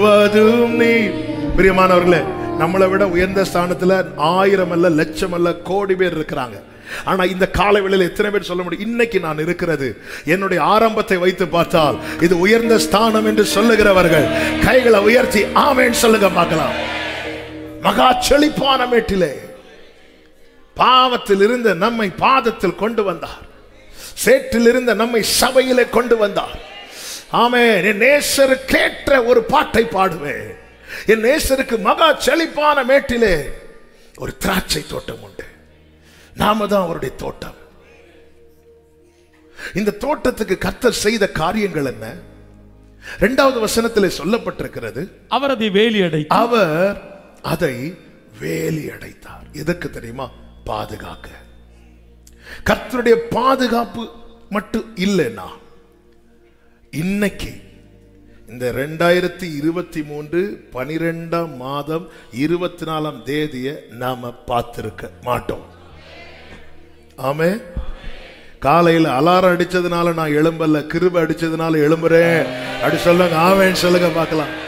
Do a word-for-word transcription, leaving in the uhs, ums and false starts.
பிரியமானவர்களே, நம்மளை விட உயர்ந்த ஸ்தானத்துல ஆயிரம் அல்ல, லட்சம் அல்ல, கோடி பேர் இருக்கிறாங்க. ஆனா இந்த காலை வேளையில எத்தனை பேர் சொல்ல முடியும், இன்னைக்கு நான் இருக்கிறது என்னுடைய ஆரம்பத்தை வைத்து பார்த்தால் இது உயர்ந்த ஸ்தானம் என்று சொல்லுகிறவர்கள் கைகளை உயர்த்தி ஆமென் சொல்லுங்க பார்க்கலாம். மகா செழிப்பான மேட்டிலே பாவத்தில் இருந்த நம்மை பாதத்தில் கொண்டு வந்தார், சேற்றில் இருந்த நம்மை சபையிலே கொண்டு வந்தார். ஆமென். என் நேசருக்கேற்ற ஒரு பாட்டை பாடுவேன். என் நேசருக்கு மகா செழிப்பான மேட்டிலே ஒரு திராட்சை தோட்டம் உண்டு. நாம தான் அவருடைய தோட்டம். இந்த தோட்டத்துக்கு கர்த்தர் செய்த காரியங்கள் என்ன? இரண்டாவது வசனத்திலே சொல்லப்பட்டிருக்கிறது, அவர் அதை வேலி அடைத்தார். அவர் அதை வேலி அடைத்தார். எதற்கு தெரியுமா? பாதுகாக்க. கர்த்தருடைய பாதுகாப்பு மட்டும் இல்லைன்னா இன்னைக்கு இந்த ரெண்டாயிரத்தி இருபத்தி மூன்று பனிரெண்டாம் மாதம் இருபத்தி நாலாம் தேதிய நாம பார்த்திருக்க மாட்டோம். ஆமே. காலையில் அலாரம் அடிச்சதுனால நான் எழும்பல, கிருபை அடிச்சதுனால எழும்புறேன் அப்படி சொல்லுங்க. ஆமேன்னு சொல்லுங்க பார்க்கலாம்.